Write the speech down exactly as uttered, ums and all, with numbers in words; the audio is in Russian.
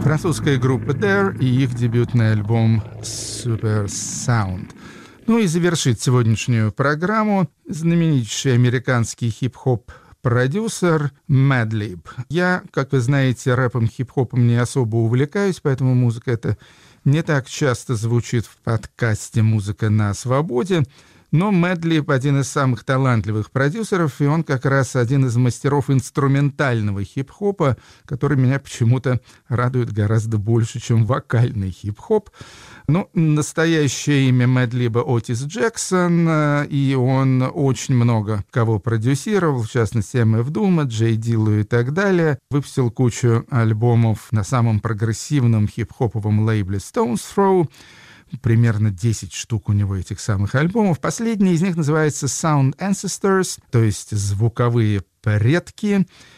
Французская группа Dare и их дебютный альбом Super Sound. Ну и завершит сегодняшнюю программу знаменитейший американский хип-хоп продюсер Madlib. Я, как вы знаете, рэпом, хип-хопом не особо увлекаюсь, поэтому музыка эта не так часто звучит в подкасте «Музыка на свободе». Но Madlib один из самых талантливых продюсеров, и он как раз один из мастеров инструментального хип-хопа, который меня почему-то радует гораздо больше, чем вокальный хип-хоп. Ну, настоящее имя Madlib Отис Джексон, и он очень много кого продюсировал, в частности, эм эф Doom, Джей Диллу и так далее. Выпустил кучу альбомов на самом прогрессивном хип-хоповом лейбле Stones Throw. Примерно десять штук у него этих самых альбомов. Последний из них называется Sound Ancestors, то есть звуковые предки.